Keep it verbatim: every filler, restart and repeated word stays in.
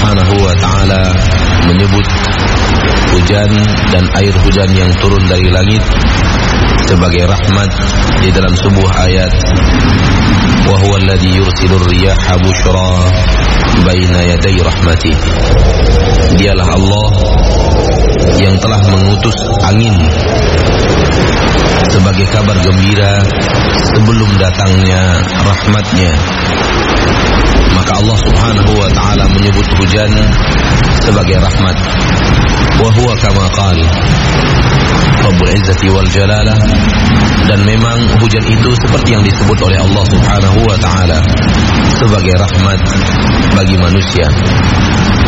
Subhanahu wa ta'ala menyebut hujan dan air hujan yang turun dari langit sebagai rahmat di dalam sebuah ayat, wa huwa alladhi yursilur riyaha bushra baina yaday rahmatih. Dialah Allah yang telah mengutus angin sebagai kabar gembira sebelum datangnya rahmatnya. Maka Allah Subhanahu wa ta'ala menyebut hujan sebagai rahmat. Wa huwa kama qala Rabbul Izzati wal Jalalah, dan memang hujan itu seperti yang disebut oleh Allah Subhanahu wa ta'ala sebagai rahmat bagi manusia.